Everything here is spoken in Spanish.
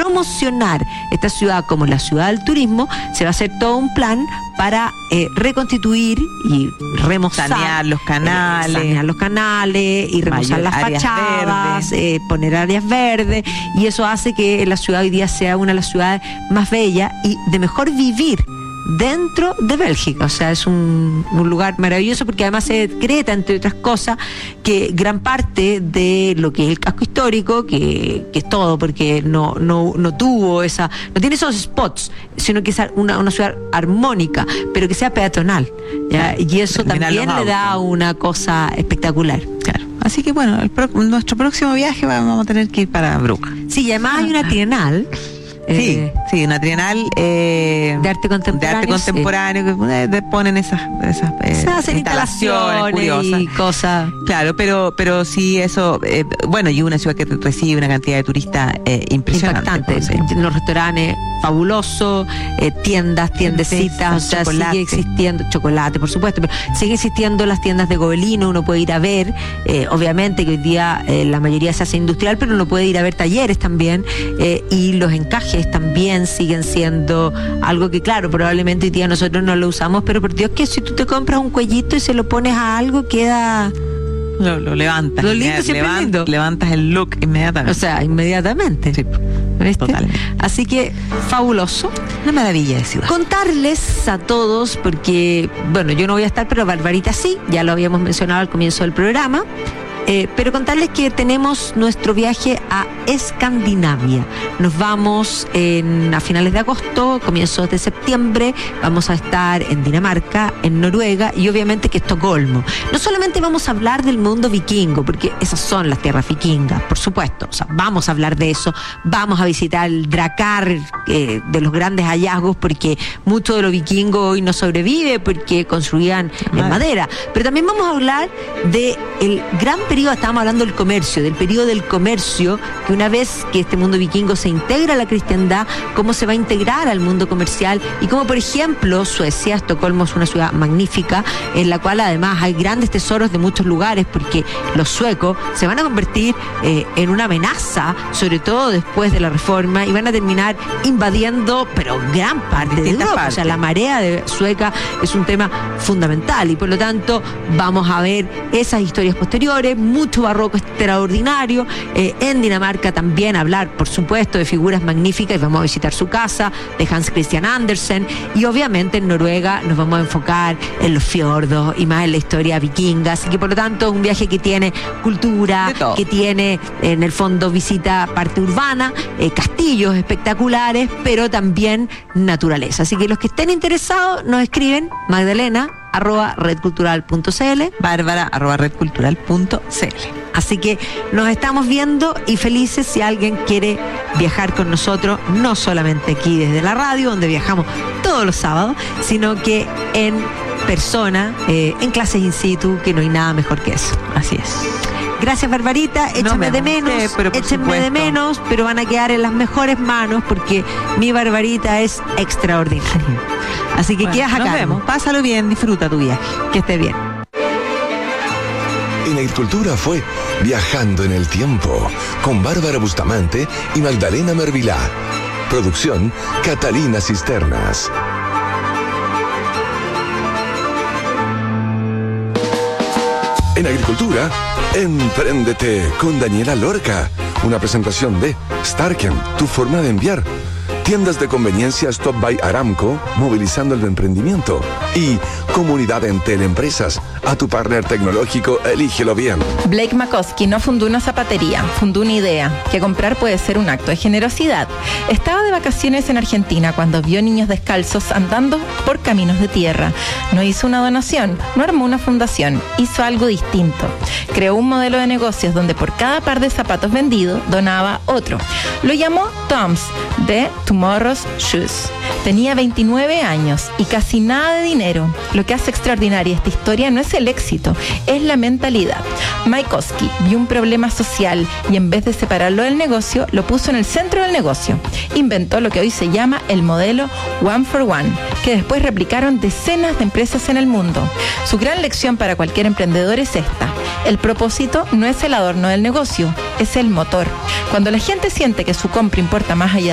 promocionar esta ciudad como la ciudad del turismo, se va a hacer todo un plan para reconstituir y remozar, sanear los canales y remozar las fachadas, poner áreas verdes, y eso hace que la ciudad hoy día sea una de las ciudades más bellas y de mejor vivir dentro de Bélgica. O sea, es un lugar maravilloso, porque además se decreta, entre otras cosas, que gran parte de lo que es el casco histórico, que es todo, porque no tuvo no tiene esos spots, sino que es una ciudad armónica, pero que sea peatonal, ¿ya? Y eso también le da una cosa espectacular. Claro. Así que bueno, nuestro próximo viaje vamos a tener que ir para Bruck. Sí, y además hay una trienal. Sí, una trienal de arte contemporáneo, que ponen esas se hacen instalaciones curiosas y cosas. Claro, pero sí, eso, bueno, y una ciudad que recibe una cantidad de turistas impresionante. Impactante. Los restaurantes fabulosos, tiendecitas, o sea, sigue existiendo chocolate, por supuesto, pero sigue existiendo las tiendas de Gobelino, uno puede ir a ver, obviamente que hoy día la mayoría se hace industrial, pero uno puede ir a ver talleres también, y los encajes también siguen siendo algo que, claro, probablemente hoy día nosotros no lo usamos, pero por Dios, que si tú te compras un cuellito y se lo pones a algo, queda... Lo levantas. Lo lindo, lindo. Levantas el look inmediatamente. O sea, inmediatamente. Sí, ¿viste? Totalmente. Así que, fabuloso. Una maravilla de ciudad. Contarles a todos, porque, bueno, yo no voy a estar, pero Barbarita sí, ya lo habíamos mencionado al comienzo del programa. Pero contarles que tenemos nuestro viaje a Escandinavia. Nos vamos a finales de agosto, comienzos de septiembre. Vamos a estar en Dinamarca, en Noruega y obviamente que Estocolmo. No solamente vamos a hablar del mundo vikingo, porque esas son las tierras vikingas, por supuesto. O sea, vamos a hablar de eso. Vamos a visitar el Drakkar, de los grandes hallazgos, porque mucho de lo vikingo hoy no sobrevive porque construían en madera. Pero también vamos a hablar de el gran periodo, estábamos hablando del comercio, del periodo del comercio, que una vez que este mundo vikingo se integra a la cristiandad, cómo se va a integrar al mundo comercial, y cómo, por ejemplo, Suecia, Estocolmo es una ciudad magnífica, en la cual además hay grandes tesoros de muchos lugares, porque los suecos se van a convertir en una amenaza, sobre todo después de la reforma, y van a terminar invadiendo, pero gran parte de Europa. O sea, la marea sueca es un tema fundamental, y por lo tanto vamos a ver esas historias posteriores, mucho barroco extraordinario. En Dinamarca también hablar, por supuesto, de figuras magníficas, y vamos a visitar su casa de Hans Christian Andersen, y obviamente en Noruega nos vamos a enfocar en los fiordos y más en la historia vikinga. Así que por lo tanto un viaje que tiene cultura, que tiene en el fondo visita parte urbana, castillos espectaculares, pero también naturaleza. Así que los que estén interesados nos escriben, Magdalena@redcultural.cl, Bárbara@redcultural.cl. Así que nos estamos viendo y felices si alguien quiere viajar con nosotros, no solamente aquí desde la radio, donde viajamos todos los sábados, sino que en persona, en clases in situ, que no hay nada mejor que eso. Así es. Gracias, Barbarita, échame de menos, pero van a quedar en las mejores manos, porque mi Barbarita es extraordinaria. Así que quedas acá. Nos vemos, pásalo bien, disfruta tu viaje. Que esté bien. En Agricultura fue Viajando en el Tiempo, con Bárbara Bustamante y Magdalena Mervilá. Producción, Catalina Cisternas. En Agricultura, Empréndete con Daniela Lorca. Una presentación de Starken, tu forma de enviar. Tiendas de conveniencia Stop by Aramco, movilizando el emprendimiento. Y Comunidad Entel Empresas, a tu partner tecnológico, elígelo bien. Blake McCoskey no fundó una zapatería, fundó una idea, que comprar puede ser un acto de generosidad. Estaba de vacaciones en Argentina cuando vio niños descalzos andando por caminos de tierra. No hizo una donación, no armó una fundación, hizo algo distinto. Creó un modelo de negocios donde por cada par de zapatos vendido, donaba otro. Lo llamó Toms, de Tomorrow's Shoes. Tenía 29 años y casi nada de dinero. Lo que hace extraordinaria esta historia no es el éxito, es la mentalidad. Mycoskie vio un problema social y en vez de separarlo del negocio, lo puso en el centro del negocio. Inventó lo que hoy se llama el modelo One for One, que después replicaron decenas de empresas en el mundo. Su gran lección para cualquier emprendedor es esta: el propósito no es el adorno del negocio, es el motor. Cuando la gente siente que su compra importa más allá